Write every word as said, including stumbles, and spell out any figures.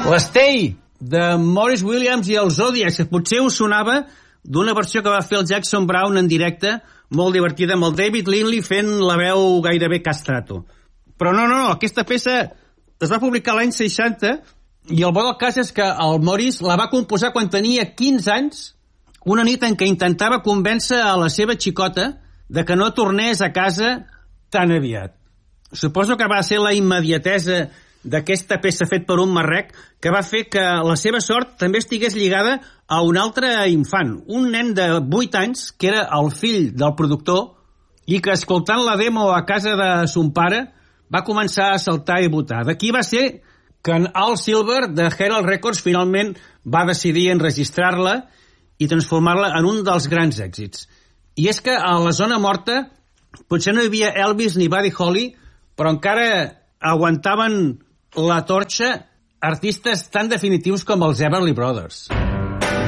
L'Stay, de Maurice Williams i els Zodiacs, que potser us sonava d'una versió que va fer el Jackson Browne en directe, molt divertida, amb el David Lindley fent la veu gairebé castrato. Però no, no, no, aquesta peça es va publicar l'any seixanta i el bo del cas és que el Maurice la va composar quan tenia quinze anys, una nit en què intentava convèncer a la seva xicota de que no tornés a casa tan aviat. Suposo que va ser la immediatesa d'aquesta peça fet per un marrec que va fer que la seva sort també estigués lligada a un altre infant, un nen de vuit anys, que era el fill del productor i que, escoltant la demo a casa de son pare, va començar a saltar i botar. D'aquí va ser que en Al Silver, de Herald Records, finalment va decidir enregistrar-la i transformar-la en un dels grans èxits. I és que a la zona morta potser no hi havia Elvis ni Buddy Holly, però encara aguantaven la torxa artistes tan definitius com els Everly Brothers.